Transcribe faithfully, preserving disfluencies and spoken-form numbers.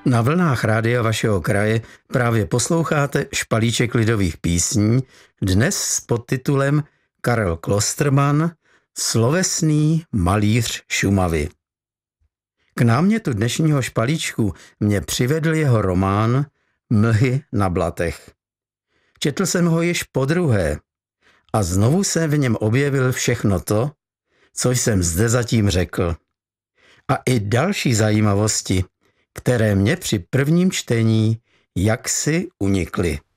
Na vlnách rádia vašeho kraje právě posloucháte špalíček lidových písní, dnes s podtitulem Karel Klostermann, slovesný malíř Šumavy. K námětu dnešního špalíčku mě přivedl jeho román Mlhy na blatech. Četl jsem ho již podruhé a znovu jsem v něm objevil všechno to, co jsem zde zatím řekl. A i další zajímavosti, které mě při prvním čtení jaksi unikly.